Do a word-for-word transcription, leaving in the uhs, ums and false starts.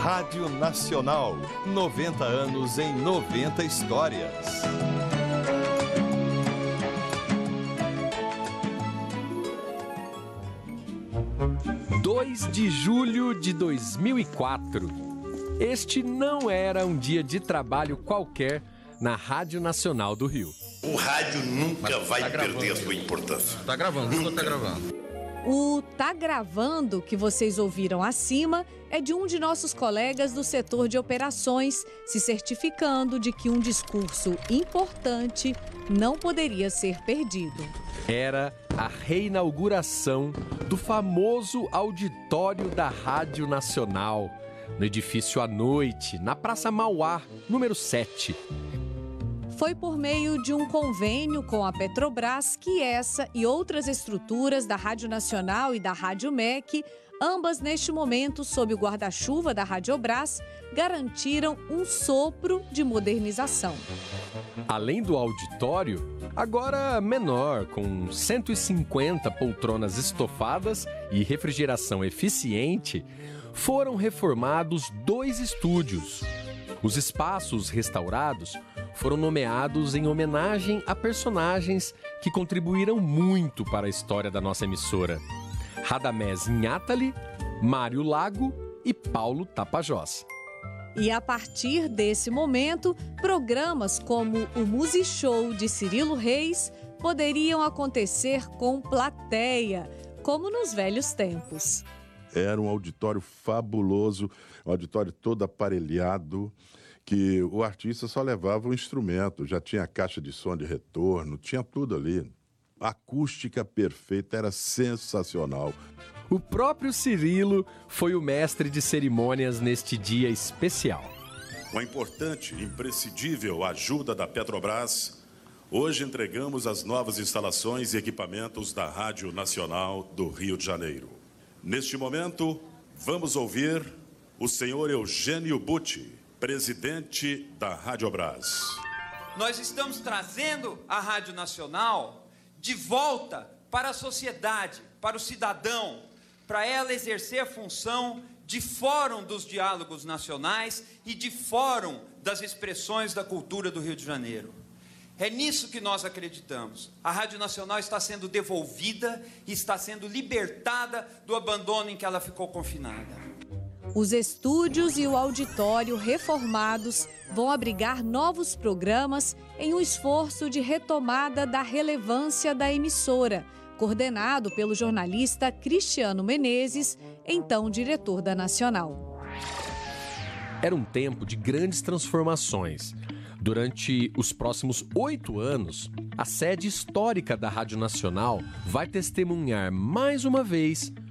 Rádio Nacional, noventa anos em noventa histórias. dois de julho de dois mil e quatro. Este não era um dia de trabalho qualquer na Rádio Nacional do Rio. O rádio nunca Mas vai tá perder gravando. sua importância. Tá gravando, nunca tá gravando. O Tá Gravando que vocês ouviram acima é de um de nossos colegas do setor de operações, se certificando de que um discurso importante não poderia ser perdido. Era a reinauguração do famoso auditório da Rádio Nacional, no edifício à noite, na Praça Mauá, número sete. Foi por meio de um convênio com a Petrobras que essa e outras estruturas da Rádio Nacional e da Rádio M E C, ambas neste momento sob o guarda-chuva da Radiobras, garantiram um sopro de modernização. Além do auditório, agora menor, com cento e cinquenta poltronas estofadas e refrigeração eficiente, foram reformados dois estúdios. Os espaços restaurados foram nomeados em homenagem a personagens que contribuíram muito para a história da nossa emissora: Radamés Inátali, Mário Lago e Paulo Tapajós. E a partir desse momento, programas como o Musishow de Cirilo Reis poderiam acontecer com plateia, como nos velhos tempos. Era um auditório fabuloso, um auditório todo aparelhado, que o artista só levava o instrumento, já tinha caixa de som de retorno, tinha tudo ali. A acústica perfeita, era sensacional. O próprio Cirilo foi o mestre de cerimônias neste dia especial. Com a importante e imprescindível ajuda da Petrobras, hoje entregamos as novas instalações e equipamentos da Rádio Nacional do Rio de Janeiro. Neste momento, vamos ouvir o senhor Eugênio Butti, presidente da Radiobras. Nós estamos trazendo a Rádio Nacional de volta para a sociedade, para o cidadão, para ela exercer a função de fórum dos diálogos nacionais e de fórum das expressões da cultura do Rio de Janeiro. É nisso que nós acreditamos. A Rádio Nacional está sendo devolvida e está sendo libertada do abandono em que ela ficou confinada. Os estúdios e o auditório reformados vão abrigar novos programas em um esforço de retomada da relevância da emissora, coordenado pelo jornalista Cristiano Menezes, então diretor da Nacional. Era um tempo de grandes transformações. Durante os próximos oito anos, a sede histórica da Rádio Nacional vai testemunhar mais uma vez